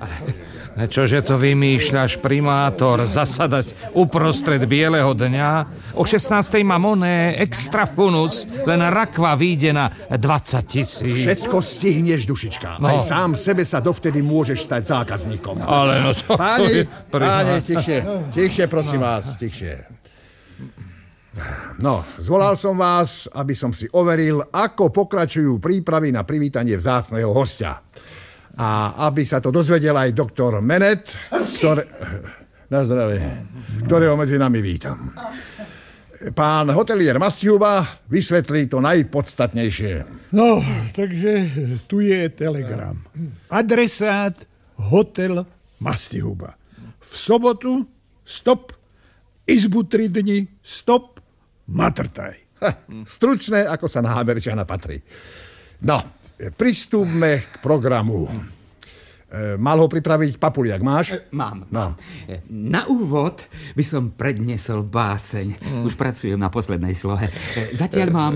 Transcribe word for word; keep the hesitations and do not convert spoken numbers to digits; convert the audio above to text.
Čože to vymýšľaš, primátor, zasadať uprostred bieleho dňa? O šestnástej mám oné extrafunus, len rakva vyjde na dvadsať tisíc. Všetko stihneš, dušička. No. Aj sám sebe sa dovtedy môžeš stať zákazníkom. Ale no to... Páni, páni, tichšie, tichšie, prosím vás, tichšie. No, zvolal som vás, aby som si overil, ako pokračujú prípravy na privítanie vzácneho hostia. A aby sa to dozvedel aj doktor Menet, ktoré... na zdravie, ktorého medzi nami vítam. Pán hotelier Mastihuba vysvetlí to najpodstatnejšie. No, takže tu je telegram. Adresát hotel Mastihuba. V sobotu stop, izbu tri dni stop, matrtaj. Ha, stručné, ako sa na Američana patrí. No, pristúpme k programu. E, mal ho pripraviť Papuliak, máš? E, mám, no. mám. Na úvod by som predniesol báseň. Mm. Už pracujem na poslednej slohe. Zatiaľ mám